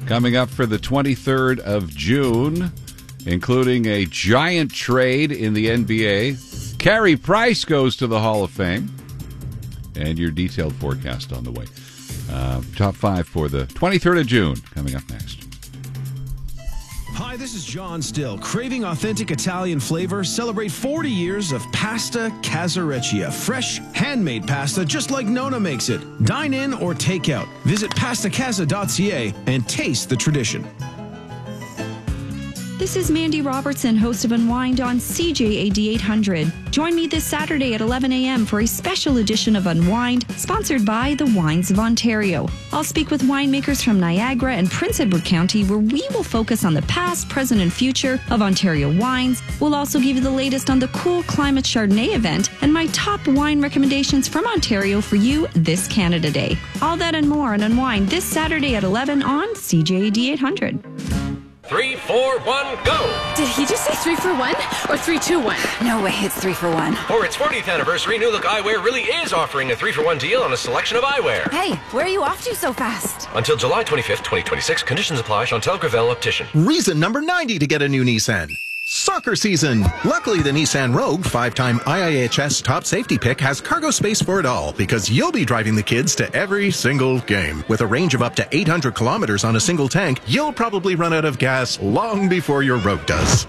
coming up for the 23rd of June, including a giant trade in the NBA. Carey Price goes to the Hall of Fame. And your detailed forecast on the way. Top 5 for the 23rd of June, coming up next. Hi, this is John Still. Craving authentic Italian flavor? Celebrate 40 years of Pasta Casareccia. Fresh, handmade pasta just like Nona makes it. Dine in or take out. Visit pastacasa.ca and taste the tradition. This is Mandy Robertson, host of Unwind on CJAD 800. Join me this Saturday at 11 a.m. for a special edition of Unwind, sponsored by the Wines of Ontario. I'll speak with winemakers from Niagara and Prince Edward County, where we will focus on the past, present, and future of Ontario wines. We'll also give you the latest on the Cool Climate Chardonnay event and my top wine recommendations from Ontario for you this Canada Day. All that and more on Unwind this Saturday at 11 on CJAD 800. 3, 4, 1, go! Did he just say 3 for 1 or 3, 2, 1? No way, it's 3 for 1. For its 40th anniversary, New Look Eyewear really is offering a 3 for 1 deal on a selection of eyewear. Hey, where are you off to so fast? Until July 25th, 2026, conditions apply. Chantal Gravel Optician. Reason number 90 to get a new Nissan. Soccer season. Luckily, the Nissan Rogue, 5-time IIHS top safety pick, has cargo space for it all, because you'll be driving the kids to every single game. With a range of up to 800 kilometers on a single tank, you'll probably run out of gas long before your Rogue does.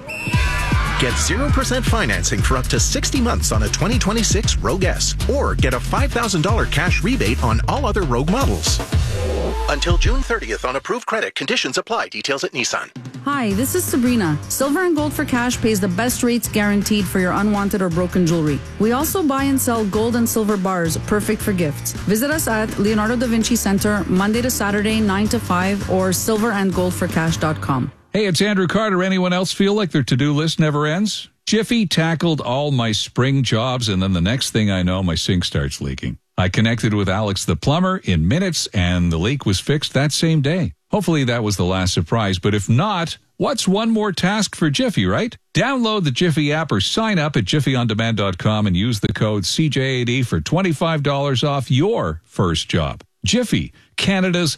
Get 0% financing for up to 60 months on a 2026 Rogue S, or get a $5,000 cash rebate on all other Rogue models. Until June 30th on approved credit. Conditions apply. Details at Nissan. Hi, this is Sabrina. Silver and Gold for Cash pays the best rates guaranteed for your unwanted or broken jewelry. We also buy and sell gold and silver bars, perfect for gifts. Visit us at Leonardo da Vinci Center, Monday to Saturday, 9 to 5, or silverandgoldforcash.com. Hey, it's Andrew Carter. Anyone else feel like their to-do list never ends? Jiffy tackled all my spring jobs, and then the next thing I know, my sink starts leaking. I connected with Alex the plumber in minutes, and the leak was fixed that same day. Hopefully that was the last surprise, but if not, what's one more task for Jiffy, right? Download the Jiffy app or sign up at jiffyondemand.com and use the code CJAD for $25 off your first job. Jiffy, Canada's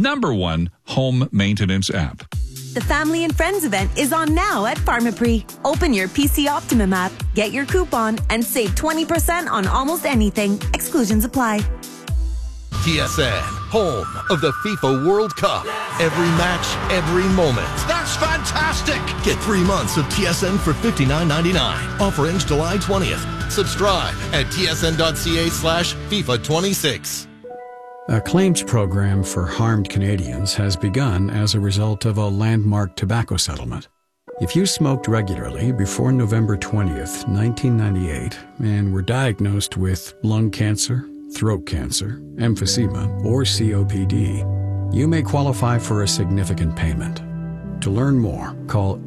#1 home maintenance app. The Family and Friends event is on now at Pharmaprix. Open your PC Optimum app, get your coupon, and save 20% on almost anything. Exclusions apply. TSN, home of the FIFA World Cup. Every match, every moment. That's fantastic! Get 3 months of TSN for $59.99. Offer ends July 20th. Subscribe at tsn.ca/FIFA26. A claims program for harmed Canadians has begun as a result of a landmark tobacco settlement. If you smoked regularly before November 20th, 1998, and were diagnosed with lung cancer, throat cancer, emphysema, or COPD, you may qualify for a significant payment. To learn more, call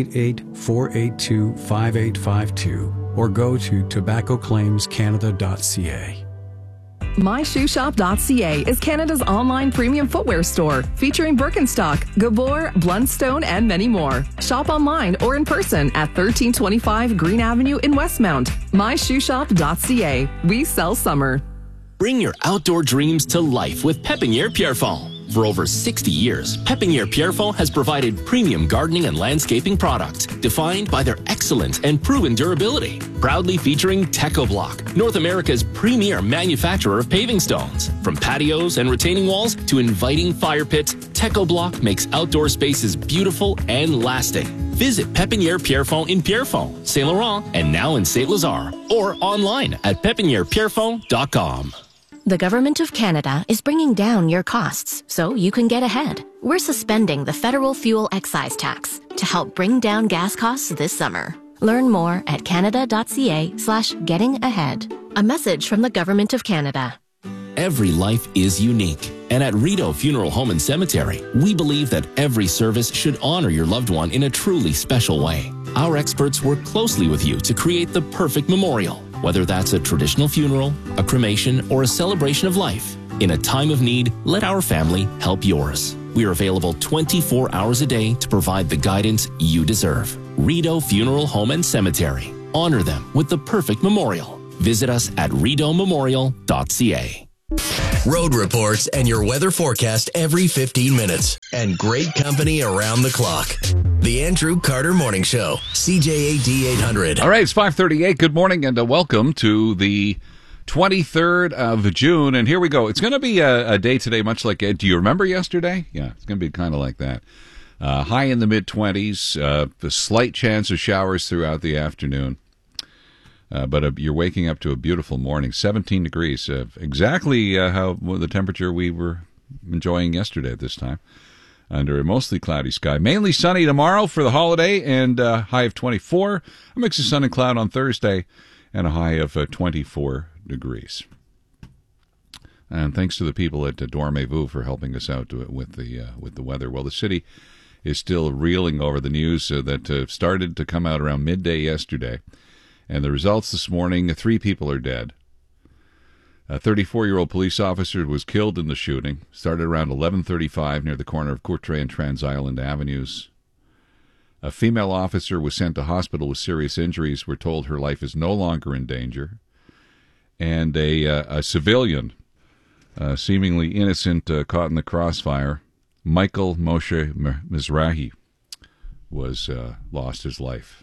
888-482-5852 or go to tobaccoclaimscanada.ca. MyShoeShop.ca is Canada's online premium footwear store, featuring Birkenstock, Gabor, Blundstone, and many more. Shop online or in person at 1325 Green Avenue in Westmount. MyShoeShop.ca. We sell summer. Bring your outdoor dreams to life with Pépinière Pierrefonds. For over 60 years, Pépinière Pierrefonds has provided premium gardening and landscaping products defined by their excellent and proven durability. Proudly featuring TechoBlock, North America's premier manufacturer of paving stones. From patios and retaining walls to inviting fire pits, TechoBlock makes outdoor spaces beautiful and lasting. Visit Pépinière Pierrefonds in Pierrefonds, Saint Laurent, and now in Saint Lazare, or online at pépinièrepierrefonds.com. The Government of Canada is bringing down your costs so you can get ahead. We're suspending the federal fuel excise tax to help bring down gas costs this summer. Learn more at canada.ca/gettingahead. A message from the Government of Canada. Every life is unique. And at Rideau Funeral Home and Cemetery, we believe that every service should honor your loved one in a truly special way. Our experts work closely with you to create the perfect memorial, whether that's a traditional funeral, a cremation, or a celebration of life. In a time of need, let our family help yours. We are available 24 hours a day to provide the guidance you deserve. Rideau Funeral Home and Cemetery. Honor them with the perfect memorial. Visit us at rideaumemorial.ca. road reports, and your weather forecast every 15 minutes. And great company around the clock. The Andrew Carter Morning Show, CJAD 800. All right, it's 5:38. Good morning and welcome to the 23rd of June. And here we go. It's going to be a day today much like, do you remember yesterday? Yeah, it's going to be kind of like that. High in the mid-20s, a slight chance of showers throughout the afternoon. But you're waking up to a beautiful morning, 17 degrees, exactly the temperature we were enjoying yesterday at this time, under a mostly cloudy sky. Mainly sunny tomorrow for the holiday, and high of 24. A mix of sun and cloud on Thursday, and a high of 24 degrees. And thanks to the people at Dormez-vous for helping us out with the weather. Well, the city is still reeling over the news that started to come out around midday yesterday. And the results this morning, 3 people are dead. A 34-year-old police officer was killed in the shooting. Started around 11:35 near the corner of Courtrai and Trans Island Avenues. A female officer was sent to hospital with serious injuries. We're told her life is no longer in danger. And a civilian, seemingly innocent, caught in the crossfire, Michael Moshe Mizrahi, was lost his life.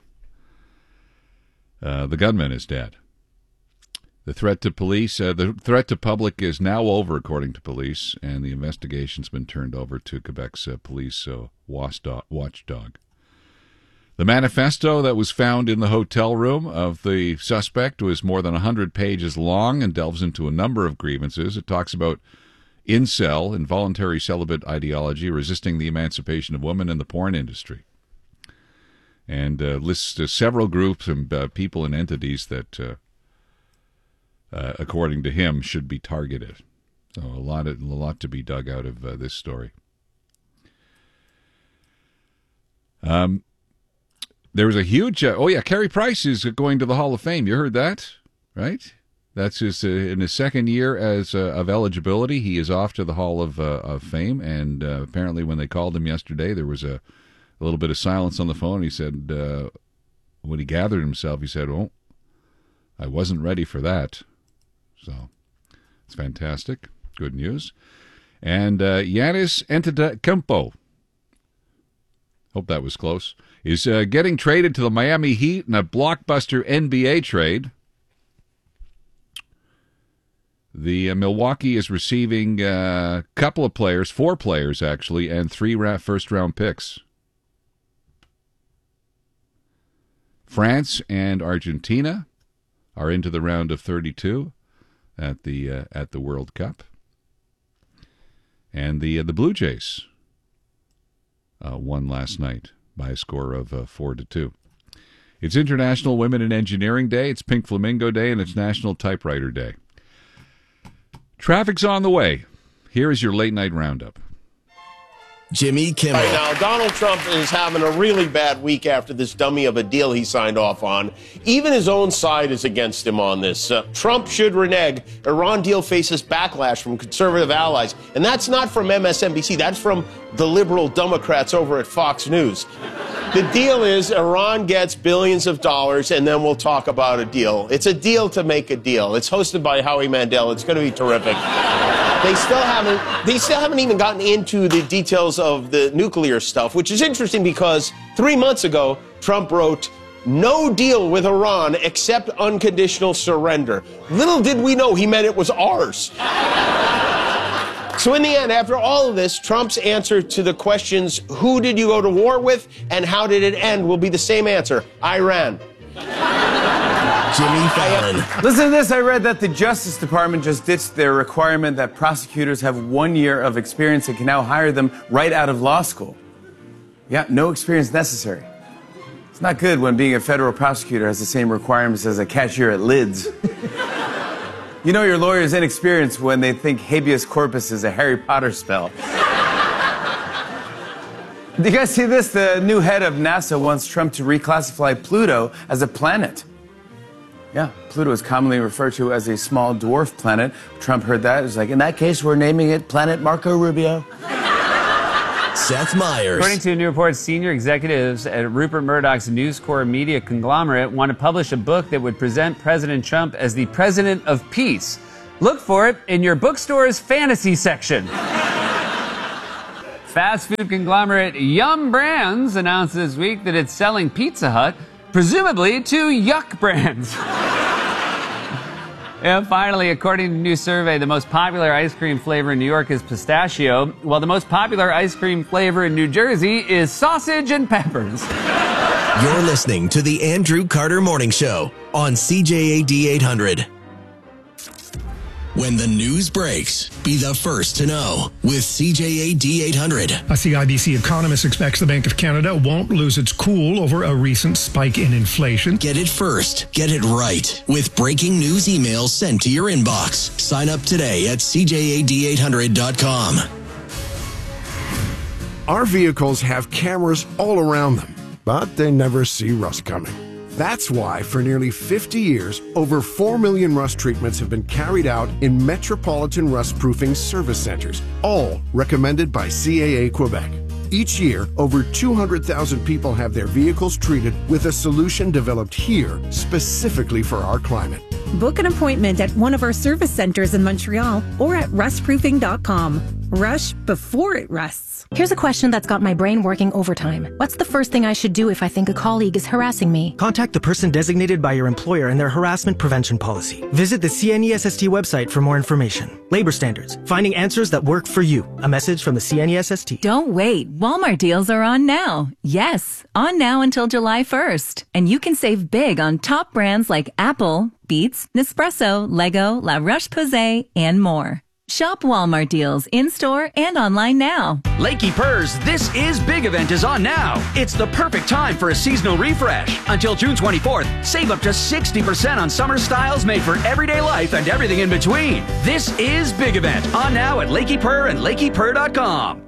The gunman is dead. The threat to public is now over, according to police, and the investigation's been turned over to Quebec's police watchdog. The manifesto that was found in the hotel room of the suspect was more than 100 pages long and delves into a number of grievances. It talks about incel, involuntary celibate ideology, resisting the emancipation of women in the porn industry. And lists several groups and people and entities that, according to him, should be targeted. So a lot to be dug out of this story. There was a huge. Carey Price is going to the Hall of Fame. You heard that, right? That's in his second year of eligibility. He is off to the Hall of Fame, and apparently, when they called him yesterday, there was a little bit of silence on the phone. He said, when he gathered himself, he said, "Oh, I wasn't ready for that." So it's fantastic. Good news. And Giannis Antetokounmpo, hope that was close, is getting traded to the Miami Heat in a blockbuster NBA trade. The Milwaukee is receiving a couple of players, 4 players actually, and 3 first-round picks. France and Argentina are into the round of 32 at the World Cup, and the Blue Jays won last night by a score of 4-2. It's International Women in Engineering Day. It's Pink Flamingo Day, and it's National Typewriter Day. Traffic's on the way. Here is your late night roundup. Jimmy Kimmel. Right now, Donald Trump is having a really bad week after this dummy of a deal he signed off on. Even his own side is against him on this. Trump should renege. Iran deal faces backlash from conservative allies. And that's not from MSNBC. That's from the liberal Democrats over at Fox News. The deal is Iran gets billions of dollars, and then we'll talk about a deal. It's a deal to make a deal. It's hosted by Howie Mandel. It's going to be terrific. They still haven't even gotten into the details of the nuclear stuff, which is interesting because 3 months ago, Trump wrote, "No deal with Iran except unconditional surrender." Little did we know he meant it was ours. So in the end, after all of this, Trump's answer to the questions, who did you go to war with and how did it end, will be the same answer: Iran. Jimmy Fallon. Listen to this. I read that the Justice Department just ditched their requirement that prosecutors have 1 year of experience and can now hire them right out of law school. Yeah, no experience necessary. It's not good when being a federal prosecutor has the same requirements as a cashier at Lids. You know your lawyer is inexperienced when they think habeas corpus is a Harry Potter spell. Do you guys see this? The new head of NASA wants Trump to reclassify Pluto as a planet. Yeah, Pluto is commonly referred to as a small dwarf planet. Trump heard that. It was like, in that case, we're naming it Planet Marco Rubio. Seth Meyers. According to a new report, senior executives at Rupert Murdoch's News Corp media conglomerate want to publish a book that would present President Trump as the president of peace. Look for it in your bookstore's fantasy section. Fast food conglomerate Yum Brands announced this week that it's selling Pizza Hut, presumably to Yuck Brands. And finally, according to a new survey, the most popular ice cream flavor in New York is pistachio, while the most popular ice cream flavor in New Jersey is sausage and peppers. You're listening to the Andrew Carter Morning Show on CJAD 800. When the news breaks, be the first to know with CJAD 800. A CIBC economist expects the Bank of Canada won't lose its cool over a recent spike in inflation. Get it first. Get it right with breaking news emails sent to your inbox. Sign up today at CJAD800.com. Our vehicles have cameras all around them, but they never see rust coming. That's why, for nearly 50 years, over 4 million rust treatments have been carried out in metropolitan rust-proofing service centers, all recommended by CAA Quebec. Each year, over 200,000 people have their vehicles treated with a solution developed here specifically for our climate. Book an appointment at one of our service centers in Montreal or at rustproofing.com. Rush before it rusts. Here's a question that's got my brain working overtime. What's the first thing I should do if I think a colleague is harassing me? Contact the person designated by your employer and their harassment prevention policy. Visit the CNESST website for more information. Labor standards. Finding answers that work for you. A message from the CNESST. Don't wait. Walmart deals are on now. Yes, on now until July 1st. And you can save big on top brands like Apple, Beats, Nespresso, Lego, La Roche-Posay, and more. Shop Walmart deals in-store and online now. Lakey Purr's This Is Big event is on now. It's the perfect time for a seasonal refresh. Until June 24th, save up to 60% on summer styles made for everyday life and everything in between. This Is Big event on now at Lakey Purr and LakeyPurr.com.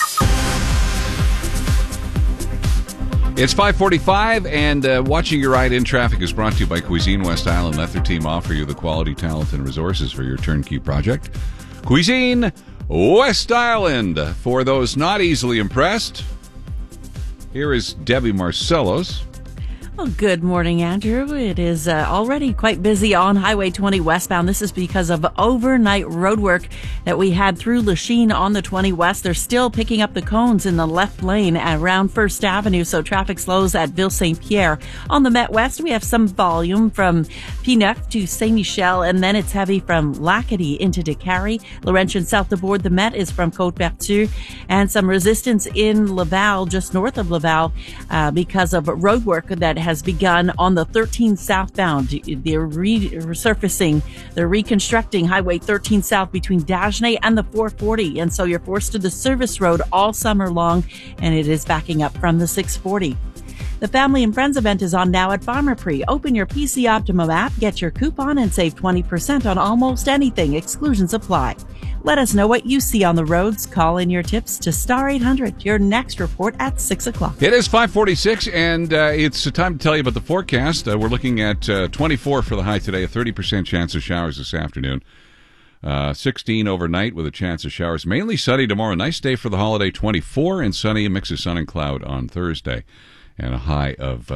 It's 5:45, and watching your ride in traffic is brought to you by Cuisine West Island. Let their team offer you the quality, talent, and resources for your turnkey project. Cuisine West Island. For those not easily impressed, here is Debbie Marcellos. Well, good morning, Andrew. It is already quite busy on Highway 20 westbound. This is because of overnight road work that we had through Lachine on the 20 west. They're still picking up the cones in the left lane around First Avenue, so traffic slows at Ville Saint-Pierre. On the Met West, we have some volume from P9 to Saint-Michel, and then it's heavy from Lacadie into Décarie. Laurentian south of board, the Met is from Côte-Vertu, and some resistance in Laval, just north of Laval, because of road work that has begun on the 13 southbound. They're resurfacing, they're reconstructing Highway 13 south between Dagenais and the 440. And so you're forced to the service road all summer long, and it is backing up from the 640. The Family and Friends event is on now at Pharmaprix. Open your PC Optimum app, get your coupon, and save 20% on almost anything. Exclusions apply. Let us know what you see on the roads. Call in your tips to Star 800. Your next report at 6 o'clock. It is 5:46, and it's time to tell you about the forecast. We're looking at 24 for the high today, a 30% chance of showers this afternoon. 16 overnight with a chance of showers. Mainly sunny tomorrow. Nice day for the holiday. 24 and sunny, a mix of sun and cloud on Thursday. And a high of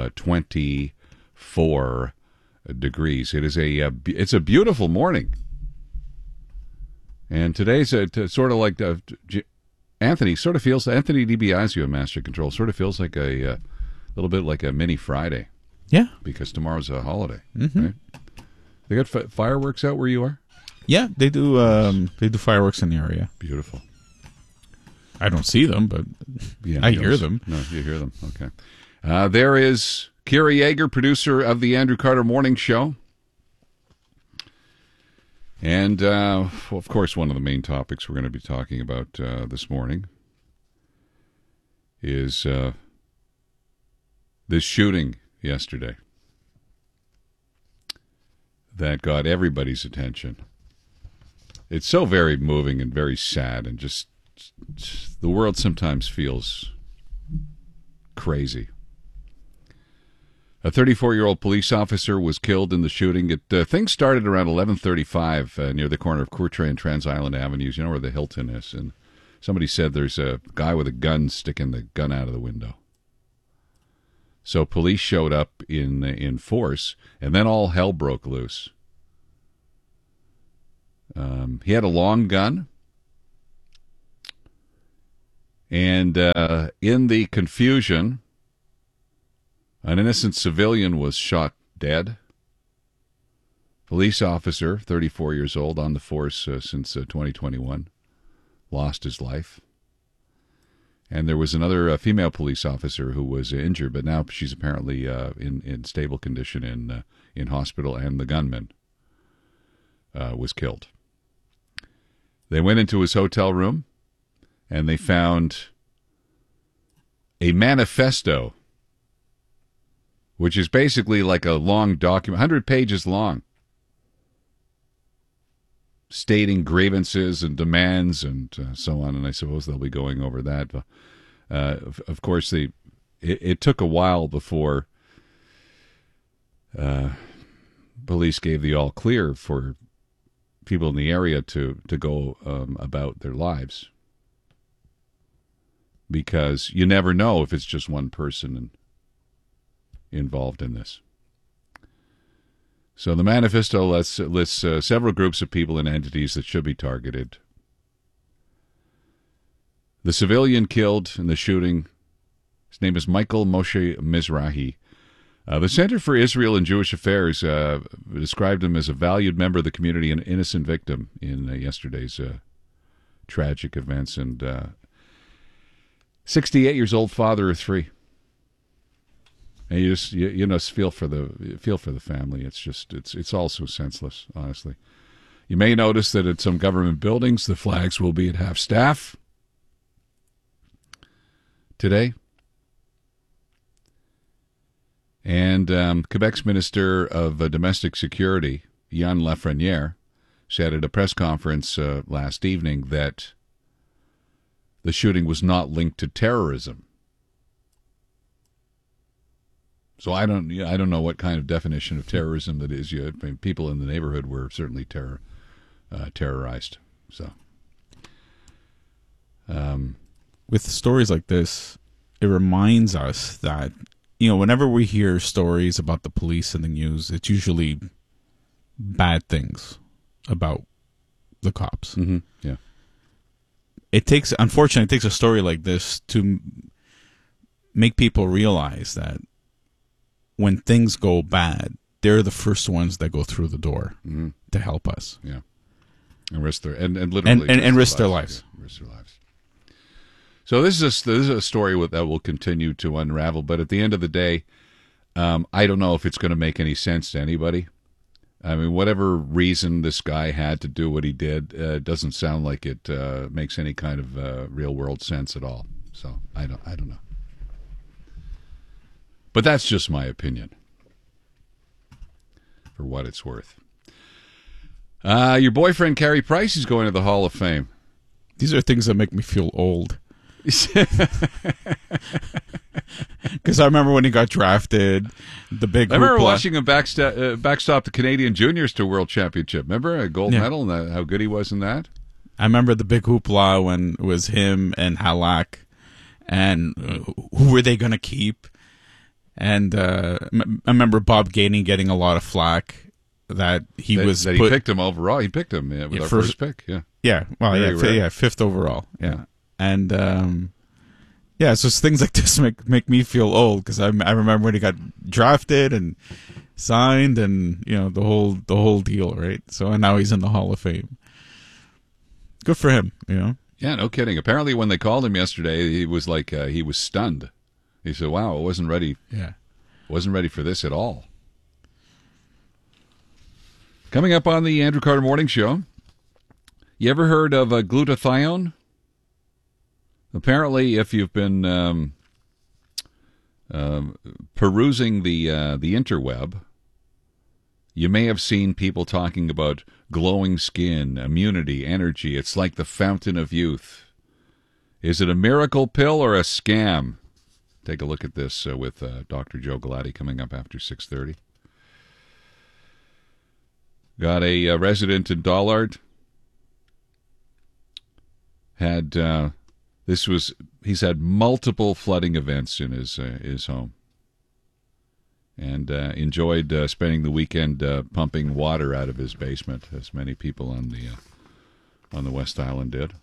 24 degrees. It's a beautiful morning. And today's sort of like Anthony DiBiasio of Master Control sort of feels like a little bit like a mini Friday. Yeah, because tomorrow's a holiday. Mm-hmm. Right? They got fireworks out where you are. Yeah, they do. They do fireworks in the area. Beautiful. I don't see them, but I hear them. No, you hear them. Okay. There is Kira Yeager, producer of the Andrew Carter Morning Show. And, of course, one of the main topics we're going to be talking about this morning is this shooting yesterday that got everybody's attention. It's so very moving and very sad, and just the world sometimes feels crazy. A 34-year-old police officer was killed in the shooting. Things started around 11:35 near the corner of Courtrai and Trans Island Avenues. You know where the Hilton is. And somebody said there's a guy with a gun sticking the gun out of the window. So police showed up in force, and then all hell broke loose. He had a long gun. And in the confusion, an innocent civilian was shot dead. Police officer, 34 years old, on the force since 2021, lost his life. And there was another female police officer who was injured, but now she's apparently in stable condition in hospital, and the gunman was killed. They went into his hotel room, and they found a manifesto, which is basically like a long document, 100 pages long, stating grievances and demands and so on, and I suppose they'll be going over that. Of course, it took a while before police gave the all clear for people in the area to go about their lives, because you never know if it's just one person involved in this. So the manifesto lists several groups of people and entities that should be targeted. The civilian killed in the shooting, his name is Michael Moshe Mizrahi. The Center for Israel and Jewish Affairs described him as a valued member of the community and innocent victim in yesterday's tragic events. And 68 years old, father of three. And you just you feel for the family. It's all so senseless, honestly. You may notice that at some government buildings the flags will be at half staff today. And Quebec's Minister of Domestic Security, Yann Lafreniere, said at a press conference last evening that the shooting was not linked to terrorism. So I don't know what kind of definition of terrorism that is. I mean, people in the neighborhood were certainly terrorized. So, with stories like this, it reminds us that, whenever we hear stories about the police in the news, it's usually bad things about the cops. Mm-hmm. Yeah. Unfortunately, it takes a story like this to make people realize that when things go bad, they're the first ones that go through the door to help us. Yeah. And risk their and literally and risk their lives. Yeah, risk their lives. So this is a story that will continue to unravel. But at the end of the day, I don't know if it's going to make any sense to anybody. I mean, whatever reason this guy had to do what he did, doesn't sound like it makes any kind of real world sense at all. So I don't know. But that's just my opinion, for what it's worth. Your boyfriend, Carey Price, is going to the Hall of Fame. These are things that make me feel old. Because I remember when he got drafted, the big I remember hoopla. watching him backstop the Canadian Juniors to World Championship. Remember a gold medal and how good he was in that? I remember the big hoopla when it was him and Halak, and who were they going to keep? And I remember Bob Gainey getting a lot of flack that he picked him overall. He picked him with our first pick. Yeah. Yeah. Well, fifth overall. Yeah. And so it's things like this make me feel old, because I remember when he got drafted and signed, and the whole deal, right? So and now he's in the Hall of Fame. Good for him. Yeah, no kidding. Apparently, when they called him yesterday, he was like he was stunned. He said, "Wow, I wasn't ready. Yeah, wasn't ready for this at all." Coming up on the Andrew Carter Morning Show, you ever heard of glutathione? Apparently, if you've been perusing the interweb, you may have seen people talking about glowing skin, immunity, energy. It's like the fountain of youth. Is it a miracle pill or a scam? Take a look at this with Dr. Joe Galati coming up after 6:30. Got a resident in Dollard. He's had multiple flooding events in his home. and enjoyed spending the weekend pumping water out of his basement, as many people on the West Island did.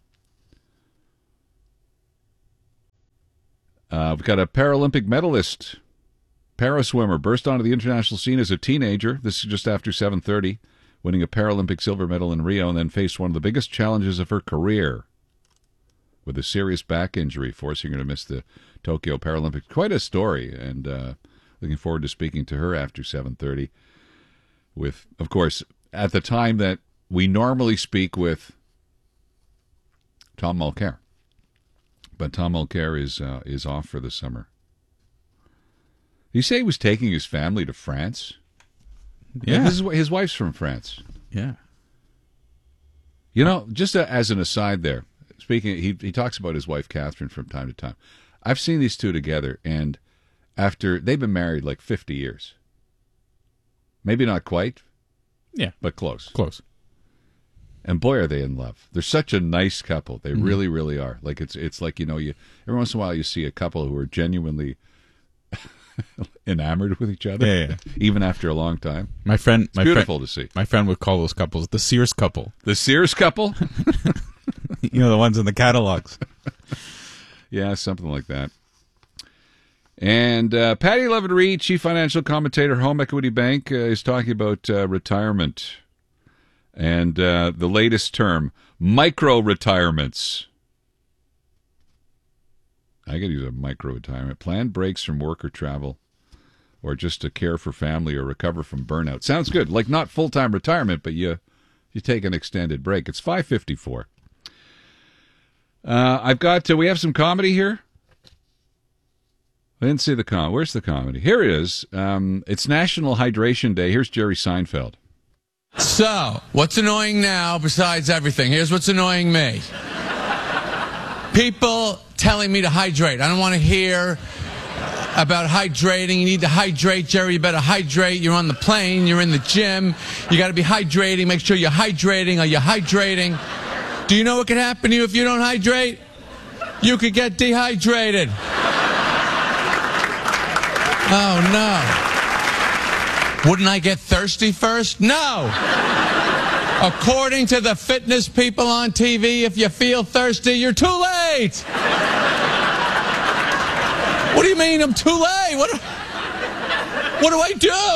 We've got a Paralympic medalist, paraswimmer, burst onto the international scene as a teenager. This is just after 7:30, winning a Paralympic silver medal in Rio, and then faced one of the biggest challenges of her career with a serious back injury, forcing her to miss the Tokyo Paralympics. Quite a story, and looking forward to speaking to her after 7:30 with, of course, at the time that we normally speak with Tom Mulcair. But Tom Mulcair is off for the summer. Did he say he was taking his family to France? Yeah. His wife's from France. Yeah. You know, just as an aside there, speaking, he talks about his wife, Catherine, from time to time. I've seen these two together, and after they've been married like 50 years. Maybe not quite. Yeah. But close. Close. And boy, are they in love. They're such a nice couple. They really, really are. Like it's like, you every once in a while you see a couple who are genuinely enamored with each other. Yeah. Even after a long time. It's beautiful to see. My friend would call those couples the Sears couple. The Sears couple? The ones in the catalogs. Yeah, something like that. And Patty Levin-Reed, chief financial commentator, Home Equity Bank, is talking about retirement. And the latest term, micro-retirements. I could use a micro-retirement. Planned breaks from work or travel, or just to care for family or recover from burnout. Sounds good. Like not full-time retirement, but you take an extended break. It's 5:54. We have some comedy here. I didn't see the comedy. Where's the comedy? Here it is. It's National Hydration Day. Here's Jerry Seinfeld. So, what's annoying now besides everything? Here's what's annoying me. People telling me to hydrate. I don't want to hear about hydrating. You need to hydrate, Jerry. You better hydrate. You're on the plane. You're in the gym. You got to be hydrating. Make sure you're hydrating. Are you hydrating? Do you know what could happen to you if you don't hydrate? You could get dehydrated. Oh, no. Wouldn't I get thirsty first? No. According to the fitness people on TV, if you feel thirsty, you're too late. What do you mean I'm too late? What do I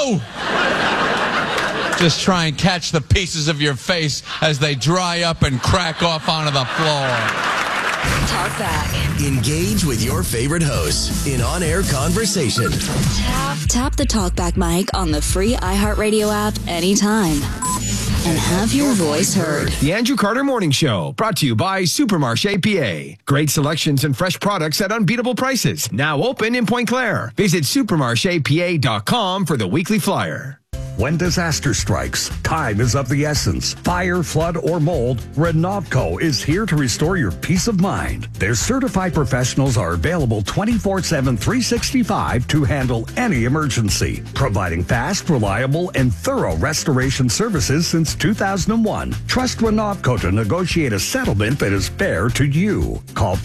do? Just try and catch the pieces of your face as they dry up and crack off onto the floor. Talk back. Engage with your favorite hosts in on-air conversation. Tap the TalkBack mic on the free iHeartRadio app anytime. And have your voice heard. The Andrew Carter Morning Show, brought to you by Supermarché PA. Great selections and fresh products at unbeatable prices. Now open in Pointe Claire. Visit supermarchepa.com for the weekly flyer. When disaster strikes, time is of the essence. Fire, flood, or mold, Renovco is here to restore your peace of mind. Their certified professionals are available 24/7, 365 to handle any emergency, providing fast, reliable, and thorough restoration services since 2001. Trust Renovco to negotiate a settlement that is fair to you. Call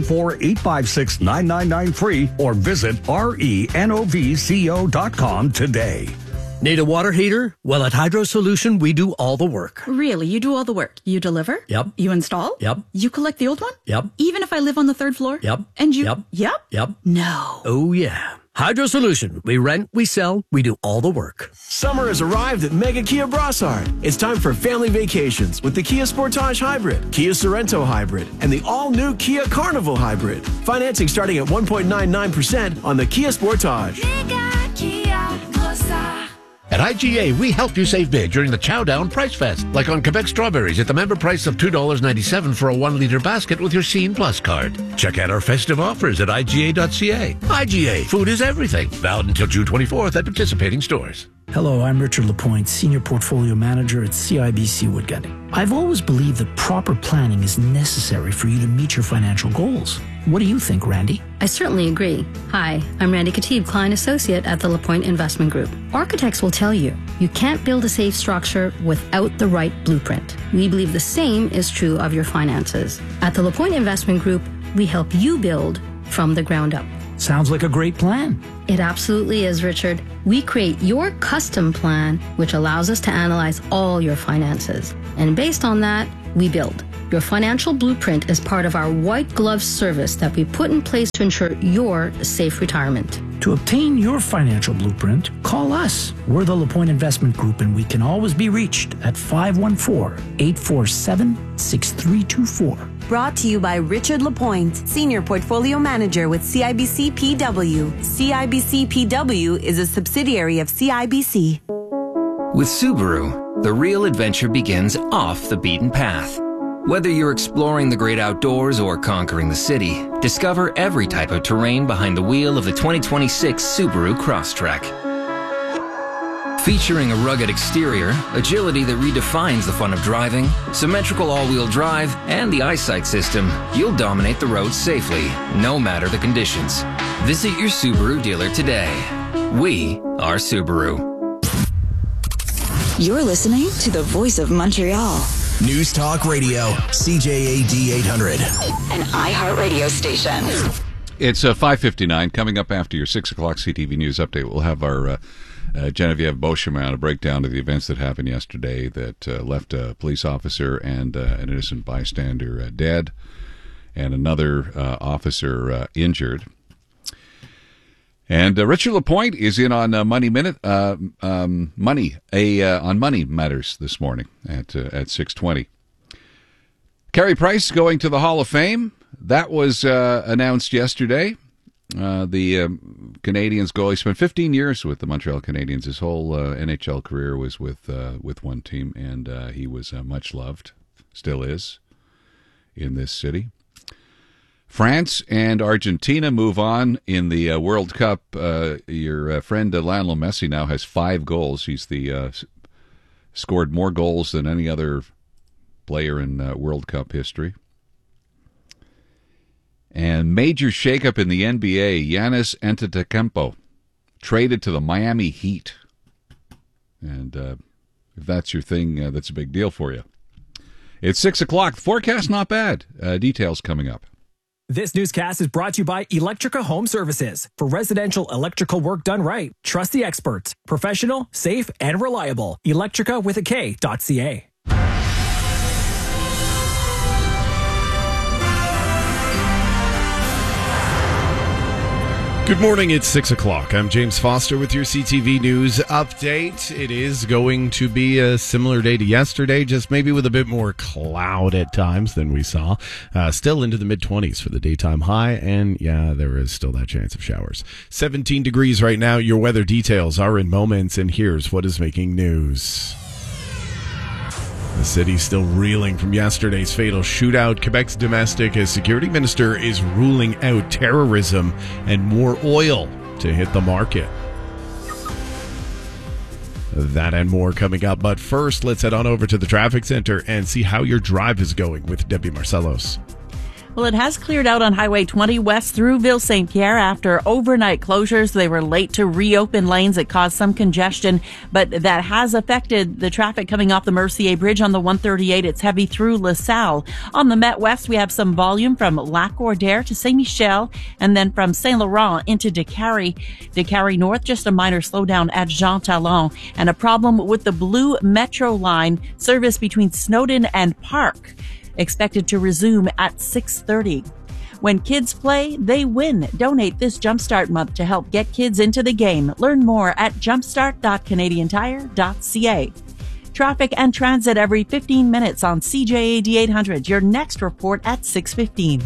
514-856-9993 or visit renovco.com today. Need a water heater? Well, at Hydro Solution, we do all the work. Really? You do all the work? You deliver? Yep. You install? Yep. You collect the old one? Yep. Even if I live on the third floor? Yep. And you? Yep. Yep? Yep. No. Oh, yeah. Hydro Solution. We rent, we sell, we do all the work. Summer has arrived at Mega Kia Brossard. It's time for family vacations with the Kia Sportage Hybrid, Kia Sorento Hybrid, and the all-new Kia Carnival Hybrid. Financing starting at 1.99% on the Kia Sportage. Mega Kia Brossard. At IGA, we help you save big during the Chow Down Price Fest, like on Quebec strawberries at the member price of $2.97 for a 1-liter basket with your Scene Plus card. Check out our festive offers at IGA.ca. IGA, food is everything. Valid until June 24th at participating stores. Hello, I'm Richard Lapointe, Senior Portfolio Manager at CIBC Woodgate. I've always believed that proper planning is necessary for you to meet your financial goals. What do you think, Randy? I certainly agree. Hi, I'm Randy Katib, Client Associate at the Lapointe Investment Group. Architects will tell you, you can't build a safe structure without the right blueprint. We believe the same is true of your finances. At the Lapointe Investment Group, we help you build from the ground up. Sounds like a great plan. It absolutely is, Richard. We create your custom plan, which allows us to analyze all your finances. And based on that, we build. Your financial blueprint is part of our white glove service that we put in place to ensure your safe retirement. To obtain your financial blueprint, call us. We're the LaPointe Investment Group, and we can always be reached at 514-847-6324. Brought to you by Richard Lapointe, Senior Portfolio Manager with CIBC PW. CIBC PW is a subsidiary of CIBC. With Subaru, the real adventure begins off the beaten path. Whether you're exploring the great outdoors or conquering the city, discover every type of terrain behind the wheel of the 2026 Subaru Crosstrek. Featuring a rugged exterior, agility that redefines the fun of driving, symmetrical all-wheel drive, and the eyesight system, you'll dominate the roads safely, no matter the conditions. Visit your Subaru dealer today. We are Subaru. You're listening to the Voice of Montreal. News Talk Radio, CJAD 800. An iHeartRadio station. It's 5:59. Coming up after your 6 o'clock CTV News update, we'll have our Genevieve Beauchemin, a breakdown of the events that happened yesterday that left a police officer and an innocent bystander dead and another officer injured. And Richard Lapointe is in on Money Minute, on Money Matters this morning at 6:20. Carey Price going to the Hall of Fame. That was announced yesterday. The Canadiens goalie spent 15 years with the Montreal Canadiens. His whole NHL career was with one team, and he was much loved, still is, in this city. France and Argentina move on in the World Cup. Your friend Lionel Messi now has 5 goals. He's scored more goals than any other player in World Cup history. And major shakeup in the NBA. Giannis Antetokounmpo traded to the Miami Heat. And if that's your thing, that's a big deal for you. It's 6 o'clock. The forecast, not bad. Details coming up. This newscast is brought to you by Electrica Home Services. For residential electrical work done right, trust the experts. Professional, safe, and reliable. Electrica with a K.ca. Good morning, it's 6 o'clock. I'm James Foster with your CTV News update. It is going to be a similar day to yesterday, just maybe with a bit more cloud at times than we saw. Still into the mid-20s for the daytime high, and yeah, there is still that chance of showers. 17 degrees right now. Your weather details are in moments, and here's what is making news. The city's still reeling from yesterday's fatal shootout. Quebec's domestic security minister is ruling out terrorism and more oil to hit the market. That and more coming up. But first, let's head on over to the traffic center and see how your drive is going with Debbie Marcellos. Well, it has cleared out on Highway 20 west through Ville-Saint-Pierre after overnight closures. They were late to reopen lanes. It caused some congestion, but that has affected the traffic coming off the Mercier Bridge on the 138. It's heavy through LaSalle. On the Met West, we have some volume from Lac-Cordaire to Saint-Michel, and then from Saint-Laurent into Décarie. Décarie North, just a minor slowdown at Jean Talon, and a problem with the Blue Metro line service between Snowden and Park. Expected to resume at 6:30. When kids play, they win. Donate this Jumpstart month to help get kids into the game. Learn more at jumpstart.canadiantire.ca. Traffic and transit every 15 minutes on CJAD 800. Your next report at 6:15.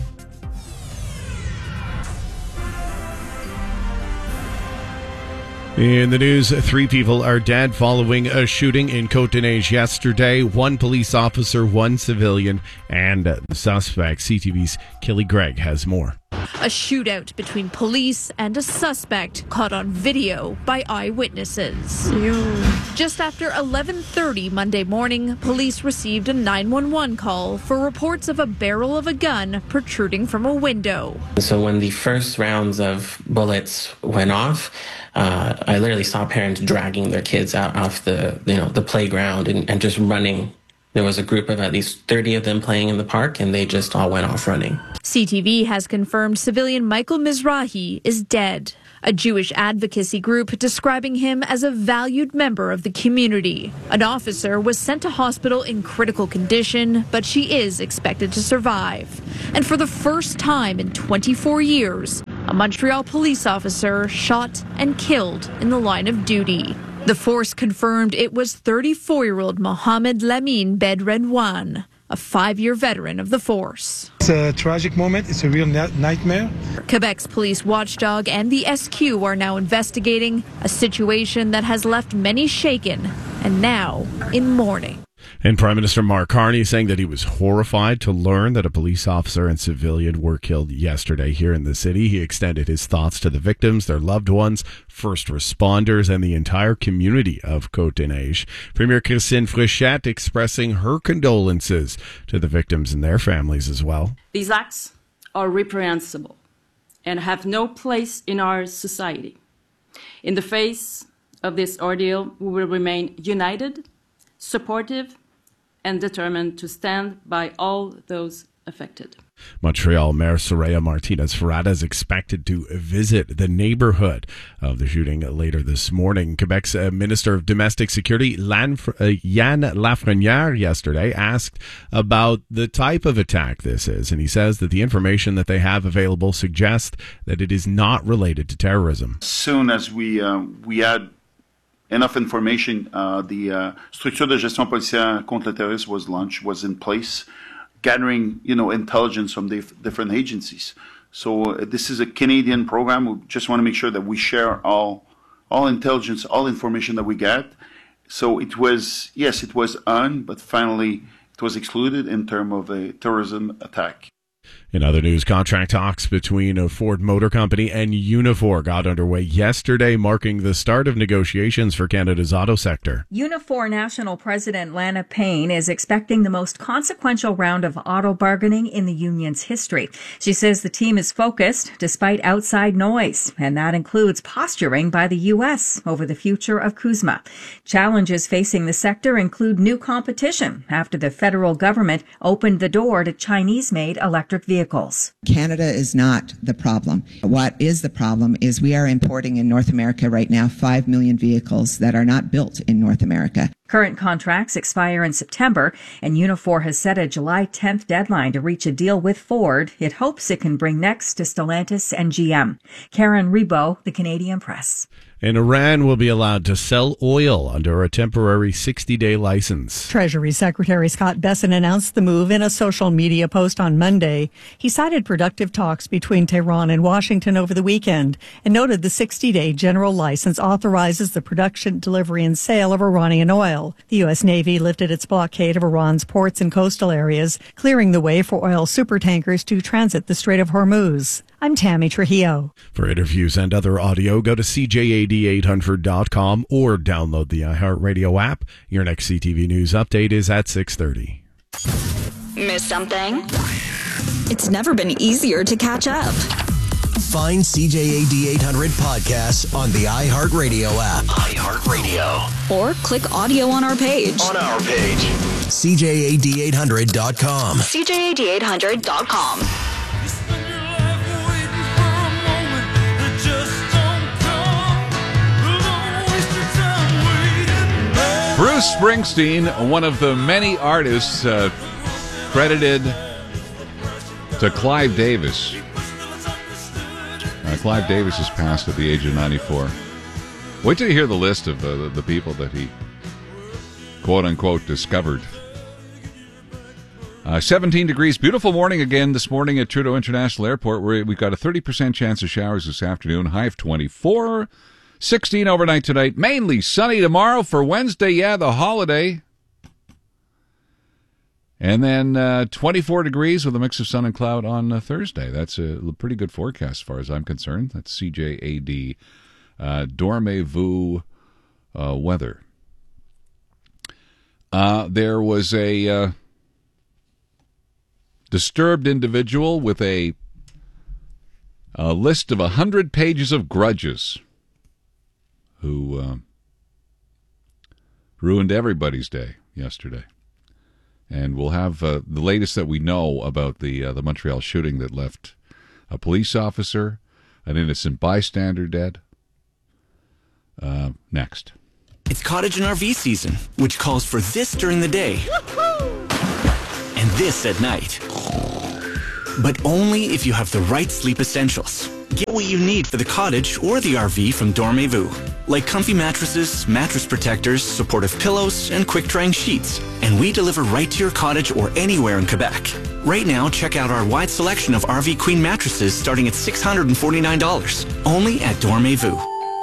In the news, 3 people are dead following a shooting in Côte-des-Neiges yesterday. 1 police officer, 1 civilian, and the suspect. CTV's Kelly Gregg has more. A shootout between police and a suspect caught on video by eyewitnesses. Just after 11:30 Monday morning, police received a 911 call for reports of a barrel of a gun protruding from a window. So when the first rounds of bullets went off, I literally saw parents dragging their kids out off the playground and just running There was a group of at least 30 of them playing in the park, and they just all went off running. CTV has confirmed civilian Michael Mizrahi is dead. A Jewish advocacy group describing him as a valued member of the community. An officer was sent to hospital in critical condition, but she is expected to survive. And for the first time in 24 years, a Montreal police officer shot and killed in the line of duty. The force confirmed it was 34-year-old Mohamed Lamine Bedredouane, a 5-year veteran of the force. It's a tragic moment. It's a real nightmare. Quebec's police watchdog and the SQ are now investigating a situation that has left many shaken and now in mourning. And Prime Minister Mark Carney saying that he was horrified to learn that a police officer and civilian were killed yesterday here in the city. He extended his thoughts to the victims, their loved ones, first responders, and the entire community of Côte-des-Neiges. Premier Christine Fréchette expressing her condolences to the victims and their families as well. These acts are reprehensible and have no place in our society. In the face of this ordeal, we will remain united, supportive, and determined to stand by all those affected. Montreal Mayor Soraya Martinez-Ferrada is expected to visit the neighborhood of the shooting later this morning. Quebec's Minister of Domestic Security, Yann Lafrenière, yesterday asked about the type of attack this is, and he says that the information that they have available suggests that it is not related to terrorism. As soon as we had enough information, the Structure de Gestion Policière contre le Terrorisme was launched, was in place, gathering, intelligence from different agencies. So this is a Canadian program. We just want to make sure that we share all intelligence, all information that we get. So it was on, but finally it was excluded in terms of a terrorism attack. In other news, contract talks between a Ford Motor Company and Unifor got underway yesterday, marking the start of negotiations for Canada's auto sector. Unifor National President Lana Payne is expecting the most consequential round of auto bargaining in the union's history. She says the team is focused despite outside noise, and that includes posturing by the U.S. over the future of CUSMA. Challenges facing the sector include new competition after the federal government opened the door to Chinese-made electric vehicles. Canada is not the problem. What is the problem is we are importing in North America right now 5 million vehicles that are not built in North America. Current contracts expire in September, and Unifor has set a July 10th deadline to reach a deal with Ford. It hopes it can bring next to Stellantis and GM. Karen Rebo, The Canadian Press. And Iran will be allowed to sell oil under a temporary 60-day license. Treasury Secretary Scott Bessent announced the move in a social media post on Monday. He cited productive talks between Tehran and Washington over the weekend and noted the 60-day general license authorizes the production, delivery, and sale of Iranian oil. The U.S. Navy lifted its blockade of Iran's ports and coastal areas, clearing the way for oil supertankers to transit the Strait of Hormuz. I'm Tammy Trujillo. For interviews and other audio, go to CJAD800.com or download the iHeartRadio app. Your next CTV News update is at 6:30. Miss something? It's never been easier to catch up. Find CJAD 800 podcasts on the iHeartRadio app. iHeartRadio. Or click audio on our page. CJAD800.com. CJAD800.com. Bruce Springsteen, one of the many artists credited to Clive Davis. Clive Davis has passed at the age of 94. Wait till you hear the list of the people that he, quote-unquote, discovered. 17 degrees. Beautiful morning again this morning at Trudeau International Airport, where we've got a 30% chance of showers this afternoon. High of 24. 16 overnight tonight. Mainly sunny tomorrow for Wednesday. Yeah, the holiday. And then 24 degrees with a mix of sun and cloud on Thursday. That's a pretty good forecast as far as I'm concerned. That's CJAD. Dormez-vous weather. There was a disturbed individual with a list of 100 pages of grudges who ruined everybody's day yesterday. And we'll have the latest that we know about the Montreal shooting that left a police officer, an innocent bystander dead. Next. It's cottage and RV season, which calls for this during the day and this at night. But only if you have the right sleep essentials. Get what you need for the cottage or the RV from Dormez-vous, like comfy mattresses, mattress protectors, supportive pillows, and quick-drying sheets. And we deliver right to your cottage or anywhere in Quebec. Right now, check out our wide selection of RV Queen mattresses starting at $649, only at Dormez-vous.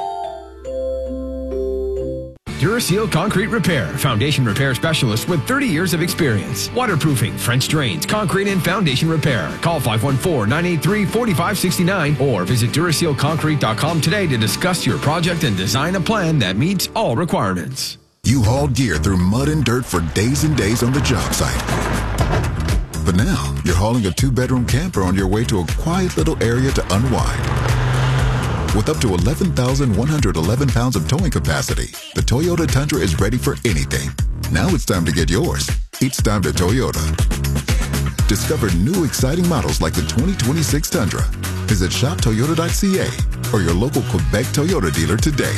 Duraseal Concrete Repair, foundation repair specialist with 30 years of experience. Waterproofing, French drains, concrete and foundation repair. Call 514-983-4569 or visit DurasealConcrete.com today to discuss your project and design a plan that meets all requirements. You hauled gear through mud and dirt for days and days on the job site. But now, you're hauling a 2-bedroom camper on your way to a quiet little area to unwind. With up to 11,111 pounds of towing capacity, the Toyota Tundra is ready for anything. Now it's time to get yours. It's time to Toyota. Discover new exciting models like the 2026 Tundra. Visit shoptoyota.ca or your local Quebec Toyota dealer today.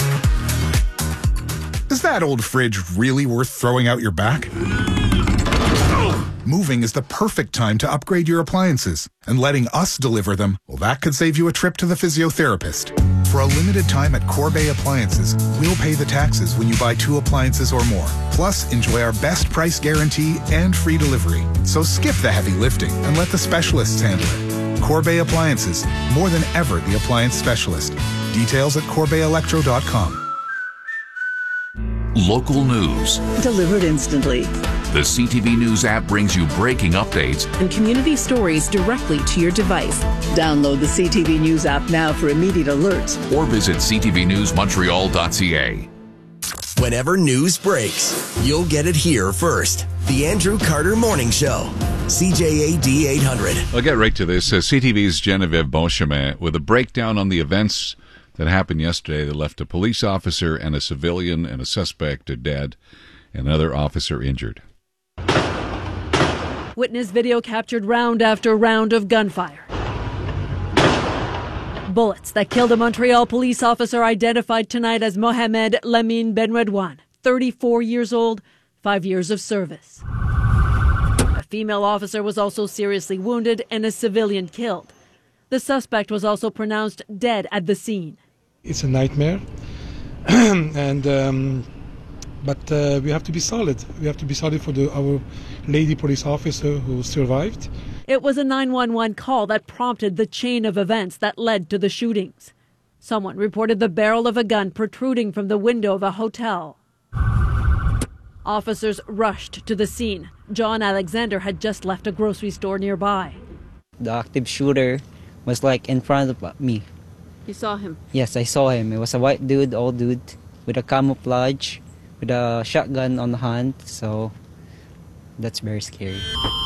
Is that old fridge really worth throwing out your back? Moving is the perfect time to upgrade your appliances, and letting us deliver them, well, that could save you a trip to the physiotherapist. For a limited time at Corbeil Appliances, we'll pay the taxes when you buy 2 appliances or more. Plus, enjoy our best price guarantee and free delivery. So skip the heavy lifting and let the specialists handle it. Corbeil Appliances, more than ever the appliance specialist. Details at CorbeilElectro.com. Local news. Delivered instantly. The CTV News app brings you breaking updates and community stories directly to your device. Download the CTV News app now for immediate alerts. Or visit ctvnewsmontreal.ca. Whenever news breaks, you'll get it here first. The Andrew Carter Morning Show. CJAD 800. I'll get right to this. CTV's Genevieve Beauchemin with a breakdown on the events that happened yesterday that left a police officer and a civilian and a suspect dead and another officer injured. Witness video captured round after round of gunfire. Bullets that killed a Montreal police officer identified tonight as Mohamed Lamine Benredouane, 34 years old, 5 years of service. A female officer was also seriously wounded and a civilian killed. The suspect was also pronounced dead at the scene. It's a nightmare, but we have to be solid. We have to be solid for our lady police officer who survived. It was a 911 call that prompted the chain of events that led to the shootings. Someone reported the barrel of a gun protruding from the window of a hotel. Officers rushed to the scene. John Alexander had just left a grocery store nearby. The active shooter was like in front of me. You saw him? Yes, I saw him. It was a white dude, old dude, with a camouflage, with a shotgun on the hand, so that's very scary.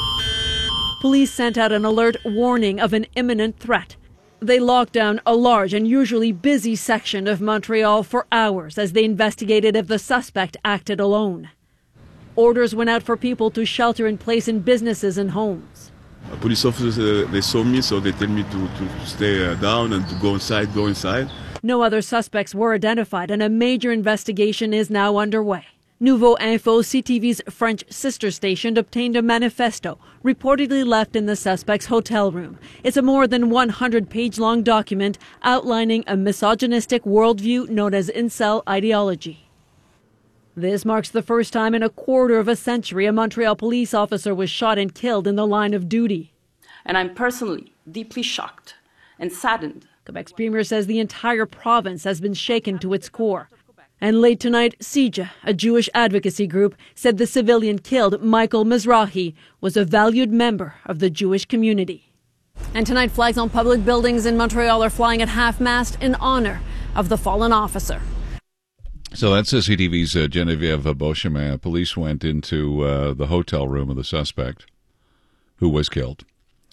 Police sent out an alert warning of an imminent threat. They locked down a large and usually busy section of Montreal for hours as they investigated if the suspect acted alone. Orders went out for people to shelter in place in businesses and homes. Police officers, they saw me, so they tell me to stay down and to go inside. No other suspects were identified, and a major investigation is now underway. Nouveau Info, CTV's French sister station, obtained a manifesto reportedly left in the suspect's hotel room. It's a more than 100-page-long document outlining a misogynistic worldview known as incel ideology. This marks the first time in a quarter of a century a Montreal police officer was shot and killed in the line of duty. And I'm personally deeply shocked and saddened. Quebec's premier says the entire province has been shaken to its core. And late tonight, CIJA, a Jewish advocacy group, said the civilian killed, Michael Mizrahi, was a valued member of the Jewish community. And tonight, flags on public buildings in Montreal are flying at half-mast in honor of the fallen officer. So that's CTV's Genevieve Beauchemin. Police went into the hotel room of the suspect, who was killed,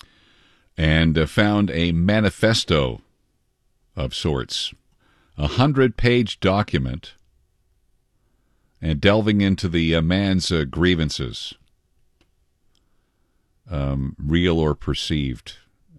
and found a manifesto of sorts, a 100-page document, and delving into the man's grievances. real or perceived.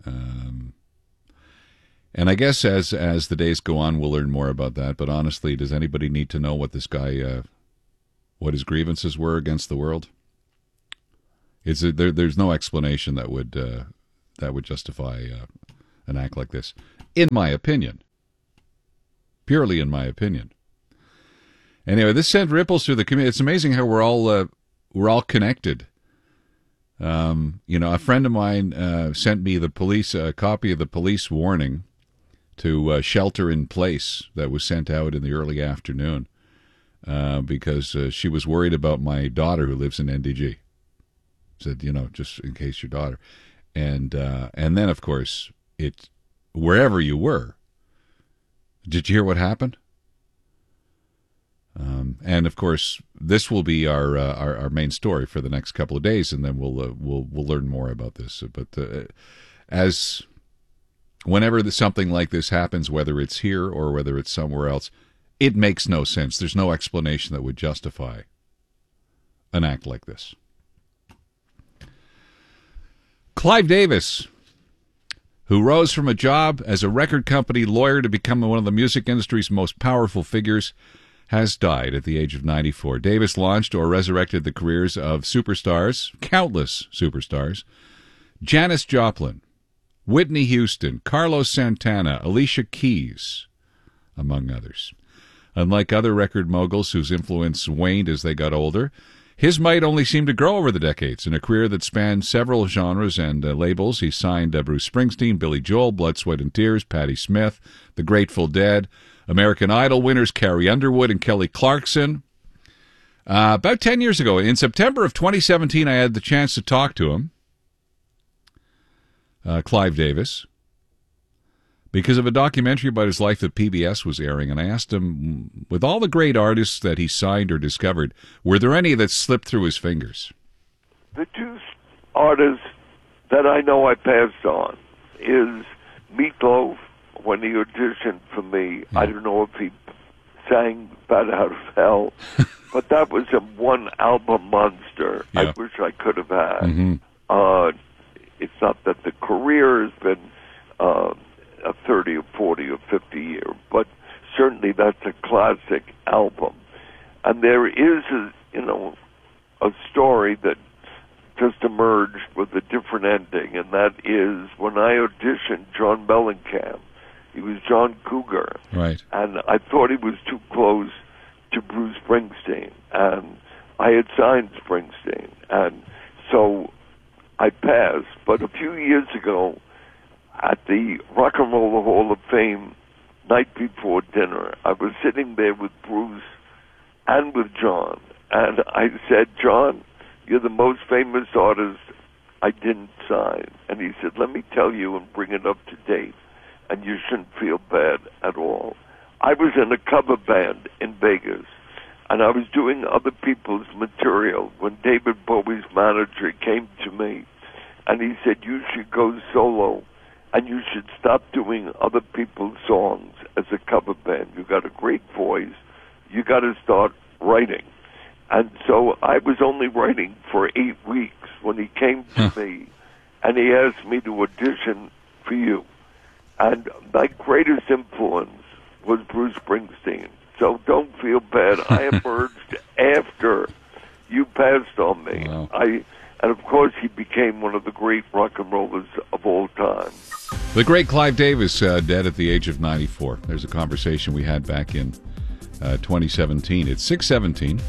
And I guess as the days go on, we'll learn more about that. But honestly, does anybody need to know what this guy, what his grievances were against the world? There's no explanation that would justify an act like this, in my opinion. Purely in my opinion. Anyway, this sent ripples through the community. It's amazing how we're all connected. A friend of mine sent me a copy of the police warning to shelter in place that was sent out in the early afternoon because she was worried about my daughter who lives in NDG. Said, just in case your daughter. And then, of course, wherever you were, did you hear what happened? And of course, this will be our main story for the next couple of days, and then we'll learn more about this. But as whenever something like this happens, whether it's here or whether it's somewhere else, it makes no sense. There's no explanation that would justify an act like this. Clive Davis, who rose from a job as a record company lawyer to become one of the music industry's most powerful figures, has died at the age of 94. Davis launched or resurrected the careers of superstars, countless superstars, Janis Joplin, Whitney Houston, Carlos Santana, Alicia Keys, among others. Unlike other record moguls whose influence waned as they got older, his might only seemed to grow over the decades. In a career that spanned several genres and labels, he signed Bruce Springsteen, Billy Joel, Blood, Sweat and Tears, Patti Smith, The Grateful Dead, American Idol winners Carrie Underwood and Kelly Clarkson. About 10 years ago, in September of 2017, I had the chance to talk to him, Clive Davis, because of a documentary about his life that PBS was airing, and I asked him, with all the great artists that he signed or discovered, were there any that slipped through his fingers? The two artists that I know I passed on is Meatloaf. When he auditioned for me, I don't know if he sang Bat Out of Hell, but that was a one-album monster I wish I could have had. Mm-hmm. It's not that the career has been a 30 or 40 or 50 year, but certainly that's a classic album. And there is a story that just emerged with a different ending, and that is when I auditioned John Mellencamp. He was John Cougar. Right. And I thought he was too close to Bruce Springsteen. And I had signed Springsteen. And so I passed. But a few years ago, at the Rock and Roll Hall of Fame night before dinner, I was sitting there with Bruce and with John. And I said, John, you're the most famous artist I didn't sign. And he said, let me tell you and bring it up to date. And you shouldn't feel bad at all. I was in a cover band in Vegas, and I was doing other people's material when David Bowie's manager came to me, and he said, you should go solo, and you should stop doing other people's songs as a cover band. You got a great voice. You got to start writing. And so I was only writing for 8 weeks when he came to me, and he asked me to audition for you. And my greatest influence was Bruce Springsteen. So don't feel bad. I emerged after you passed on me. Wow. And of course, he became one of the great rock and rollers of all time. The great Clive Davis, dead at the age of 94. There's a conversation we had back in 2017. It's 6:17.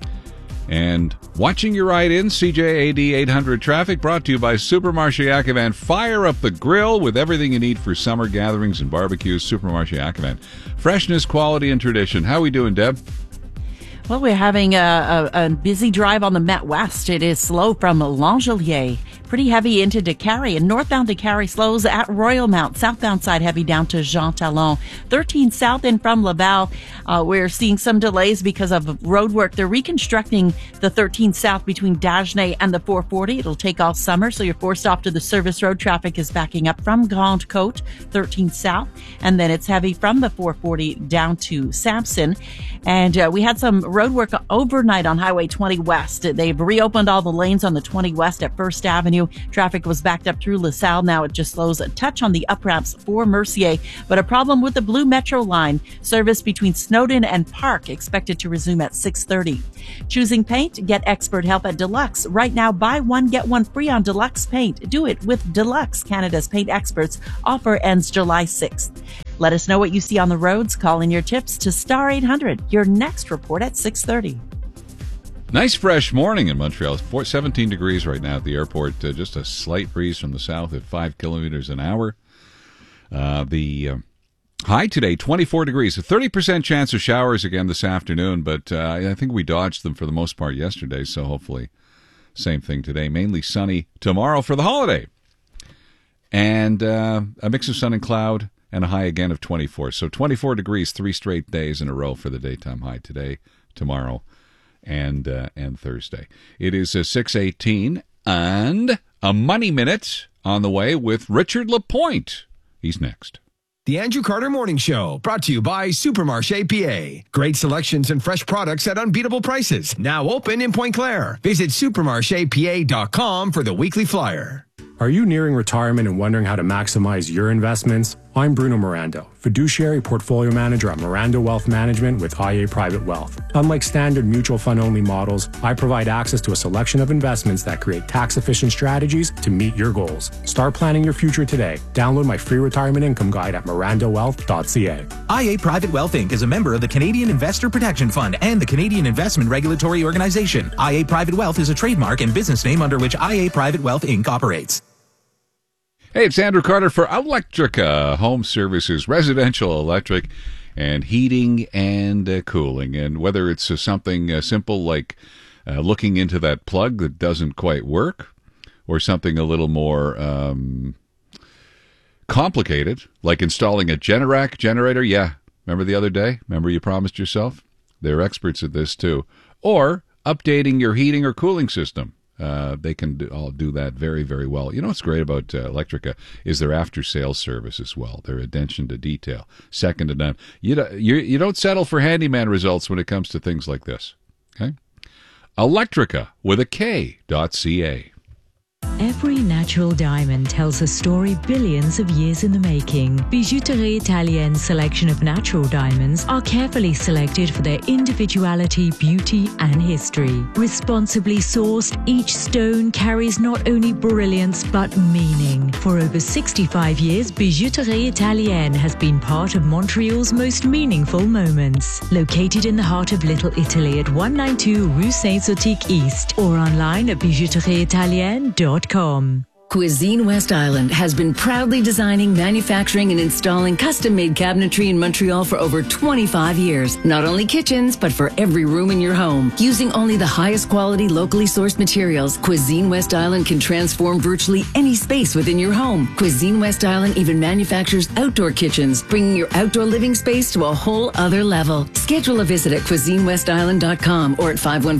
And watching your ride-in, CJAD 800 traffic, brought to you by Supermarché Ackerman. Fire up the grill with everything you need for summer gatherings and barbecues. Supermarché Ackerman. Freshness, quality, and tradition. How are we doing, Deb? Well, we're having a busy drive on the Met West. It is slow from Langelier, pretty heavy into Décarie, and northbound Décarie slows at Royal Mount. Southbound side heavy down to Jean Talon. 13 south and from Laval, we're seeing some delays because of road work. They're reconstructing the 13 south between Dagenais and the 440. It'll take all summer, so you're forced off to the service road. Traffic is backing up from Grande Côte, 13 south, and then it's heavy from the 440 down to Sampson. And we had some road work overnight on Highway 20 West. They've reopened all the lanes on the 20 West at First Avenue Avenue. Traffic was backed up through LaSalle. Now it just slows a touch on the up ramps for Mercier, but a problem with the Blue Metro line. Service between Snowden and Park expected to resume at 6:30. Choosing paint? Get expert help at Deluxe. Right now, buy one, get one free on Deluxe paint. Do it with Deluxe, Canada's paint experts. Offer ends July 6th. Let us know what you see on the roads. Call in your tips to Star 800. Your next report at 6:30. Nice fresh morning in Montreal. 17 degrees right now at the airport. Just a slight breeze from the south at 5 kilometers an hour. The high today, 24 degrees. A 30% chance of showers again this afternoon, but I think we dodged them for the most part yesterday, so hopefully same thing today. Mainly sunny tomorrow for the holiday. And a mix of sun and cloud and a high again of 24. So 24 degrees, 3 straight days in a row for the daytime high today, tomorrow, and Thursday. It is 6:18 and a Money Minute on the way with Richard Lapointe. He's next. The Andrew Carter Morning Show, brought to you by Supermarché PA. Great selections and fresh products at unbeatable prices. Now open in Pointe-Claire. Visit supermarchepa.com for the weekly flyer. Are you nearing retirement and wondering how to maximize your investments? I'm Bruno Mirando, fiduciary portfolio manager at Mirando Wealth Management with IA Private Wealth. Unlike standard mutual fund only models, I provide access to a selection of investments that create tax-efficient strategies to meet your goals. Start planning your future today. Download my free retirement income guide at mirandowealth.ca. IA Private Wealth Inc. is a member of the Canadian Investor Protection Fund and the Canadian Investment Regulatory Organization. IA Private Wealth is a trademark and business name under which IA Private Wealth Inc. operates. Hey, it's Andrew Carter for Electrica Home Services, residential electric and heating and cooling. And whether it's something simple like looking into that plug that doesn't quite work, or something a little more complicated, like installing a Generac generator. Yeah, remember the other day? Remember you promised yourself? They're experts at this too. Or updating your heating or cooling system. They can all do that very, very well. You know what's great about Electrica is their after-sales service as well. Their attention to detail, second to none. You don't settle for handyman results when it comes to things like this. Okay, Electrica with a K.ca. Every natural diamond tells a story billions of years in the making. Bijouterie Italienne's selection of natural diamonds are carefully selected for their individuality, beauty, and history. Responsibly sourced, each stone carries not only brilliance but meaning. For over 65 years, Bijouterie Italienne has been part of Montreal's most meaningful moments. Located in the heart of Little Italy at 192 Rue Saint-Zotique East or online at bijouterieitalienne.com. Cuisine West Island has been proudly designing, manufacturing, and installing custom-made cabinetry in Montreal for over 25 years. Not only kitchens, but for every room in your home. Using only the highest quality, locally sourced materials, Cuisine West Island can transform virtually any space within your home. Cuisine West Island even manufactures outdoor kitchens, bringing your outdoor living space to a whole other level. Schedule a visit at cuisinewestisland.com or at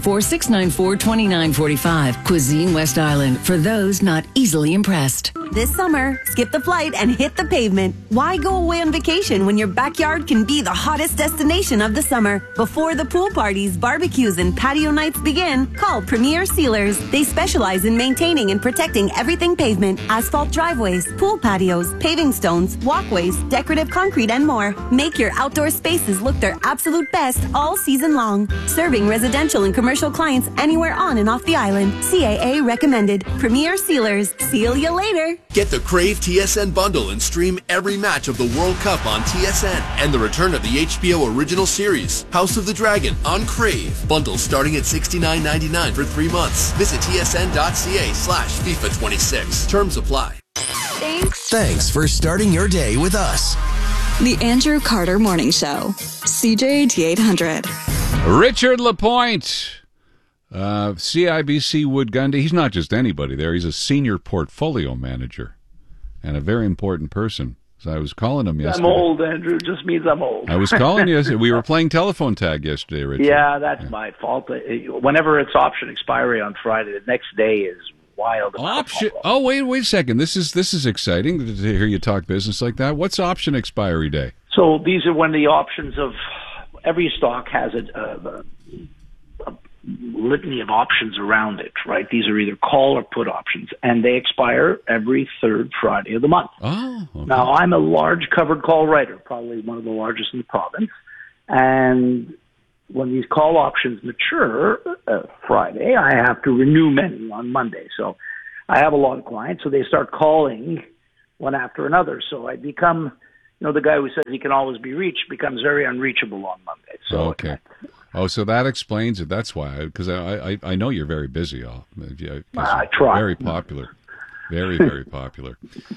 514-694-2945. Cuisine West Island, for those not easily impressed. This summer, skip the flight and hit the pavement. Why go away on vacation when your backyard can be the hottest destination of the summer? Before the pool parties, barbecues, and patio nights begin, call Premier Sealers. They specialize in maintaining and protecting everything pavement, asphalt driveways, pool patios, paving stones, walkways, decorative concrete, and more. Make your outdoor spaces look their absolute best all season long. Serving residential and commercial clients anywhere on and off the island. CAA recommended. Premier Sealers. Seal you later. Get the Crave TSN bundle and stream every match of the World Cup on TSN and the return of the HBO original series, House of the Dragon, on Crave. Bundles starting at $69.99 for 3 months. Visit tsn.ca/FIFA26. Terms apply. Thanks for starting your day with us. The Andrew Carter Morning Show. CJAD 800. Richard Lapointe. CIBC Wood Gundy. He's not just anybody there. He's a senior portfolio manager and a very important person. So I was calling him yesterday. I'm old, Andrew. It just means I'm old. I was calling you yesterday. We were playing telephone tag yesterday, Richard. Yeah, that's my fault. Whenever it's option expiry on Friday, the next day is wild. Option? Oh, wait a second. This is exciting to hear you talk business like that. What's option expiry day? So these are when the options of every stock has litany of options around it, right? These are either call or put options, and they expire every third Friday of the month. Oh, okay. Now, I'm a large covered call writer, probably one of the largest in the province, and when these call options mature Friday, I have to renew many on Monday. So I have a lot of clients, so they start calling one after another. So I become, the guy who says he can always be reached becomes very unreachable on Monday. So okay. Oh, so that explains it. That's why, because I know you're very busy. I try. Very popular, very very popular.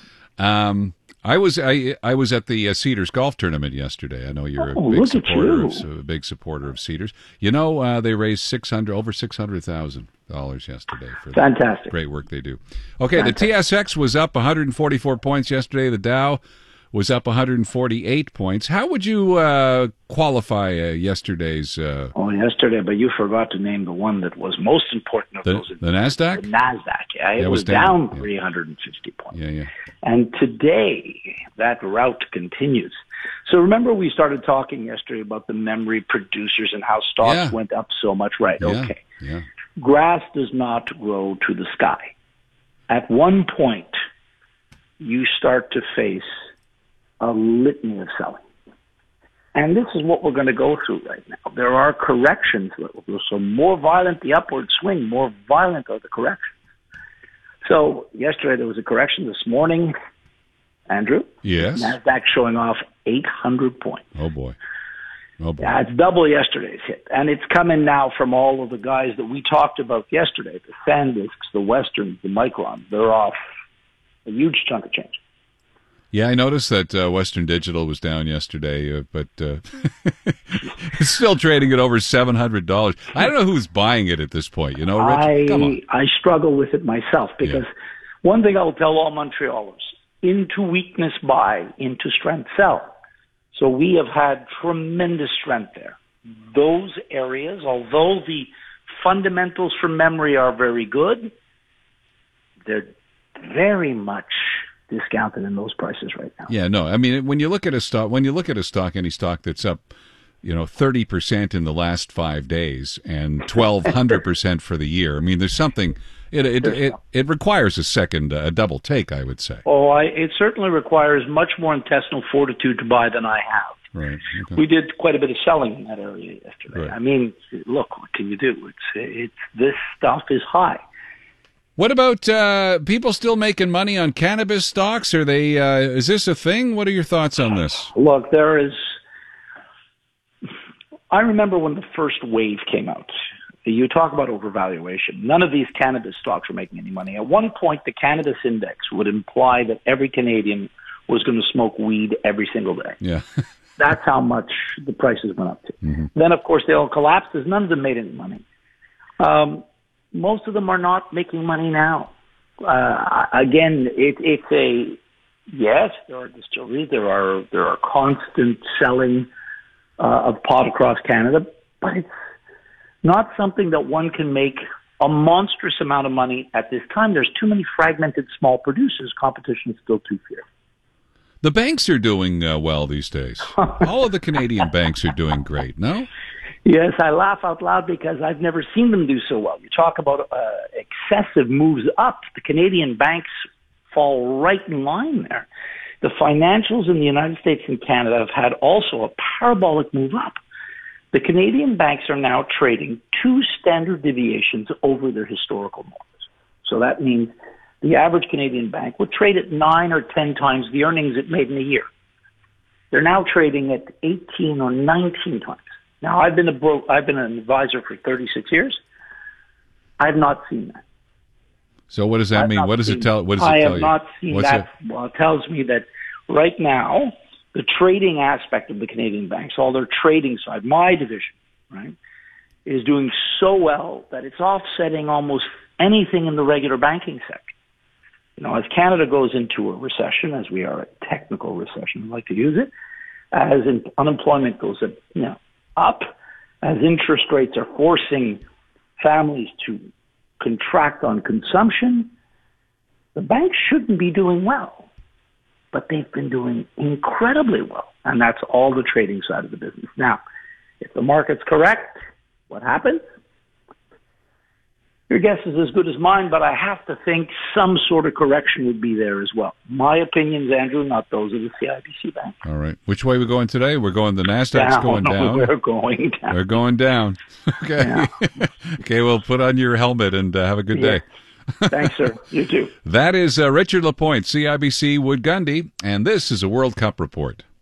I was at the Cedars golf tournament yesterday. I know you're a big supporter of Cedars. They raised over $600,000 yesterday for fantastic the great work they do. Okay, fantastic. The TSX was up 144 points yesterday. The Dow was up 148 points. How would you qualify yesterday's? Yesterday, but you forgot to name the one that was most important of those. The NASDAQ? The NASDAQ, yeah. It was down 350 points. Yeah. And today, that rout continues. So remember we started talking yesterday about the memory producers and how stocks went up so much, right? Yeah. Okay. Yeah. Grass does not grow to the sky. At one point, you start to face a litany of selling. And this is what we're going to go through right now. There are corrections. So more violent the upward swing, more violent are the corrections. So yesterday there was a correction. This morning, Andrew, yes, NASDAQ showing off 800 points. Oh boy. Yeah, it's double yesterday's hit. And it's coming now from all of the guys that we talked about yesterday, the SanDisks, the Westerns, the Microns. They're off a huge chunk of change. Yeah, I noticed that Western Digital was down yesterday, but it's still trading at over $700. I don't know who's buying it at this point. Rich? Come on. I struggle with it myself because one thing I will tell all Montrealers, into weakness buy, into strength sell. So we have had tremendous strength there. Those areas, although the fundamentals for memory are very good, they're very much discounted in those prices right now. Yeah, no. I mean, when you look at a stock, any stock that's up, 30% in the last 5 days and 1,200% for the year. I mean, there's something. It requires a double take, I would say. It certainly requires much more intestinal fortitude to buy than I have. Right. Okay. We did quite a bit of selling in that area yesterday. Right. I mean, look, what can you do? It's this stuff is high. What about people still making money on cannabis stocks? Are they? Is this a thing? What are your thoughts on this? Look, I remember when the first wave came out. You talk about overvaluation. None of these cannabis stocks were making any money. At one point, the cannabis index would imply that every Canadian was going to smoke weed every single day. Yeah. That's how much the prices went up to. Mm-hmm. Then, of course, they all collapsed as none of them made any money. Most of them are not making money now. Again, yes, there are distilleries. There are constant selling of pot across Canada, but it's not something that one can make a monstrous amount of money at this time. There's too many fragmented small producers. Competition is still too fierce. The banks are doing well these days. All of the Canadian banks are doing great, no? Yes, I laugh out loud because I've never seen them do so well. You talk about excessive moves up. The Canadian banks fall right in line there. The financials in the United States and Canada have had also a parabolic move up. The Canadian banks are now trading 2 standard deviations over their historical norms. So that means the average Canadian bank would trade at 9 or 10 times the earnings it made in a year. They're now trading at 18 or 19 times. Now, I've been an advisor for 36 years. I've not seen that. So what does that mean? What does it tell you? I have not seen that. Well, it tells me that right now, the trading aspect of the Canadian banks, all their trading side, my division, right, is doing so well that it's offsetting almost anything in the regular banking sector. As Canada goes into a recession, as we are a technical recession, I like to use it, as unemployment goes up, as interest rates are forcing families to contract on consumption, the banks shouldn't be doing well, but they've been doing incredibly well, and that's all the trading side of the business. Now, if the market's correct, what happens? Your guess is as good as mine, but I have to think some sort of correction would be there as well. My opinions, Andrew, not those of the CIBC Bank. All right. Which way are we going today? We're going, the NASDAQ's going down. We're going down. We're going down. Okay. Yeah. Okay, well, put on your helmet and have a good day. Thanks, sir. You too. That is Richard Lapointe, CIBC Wood Gundy, and this is a World Cup report.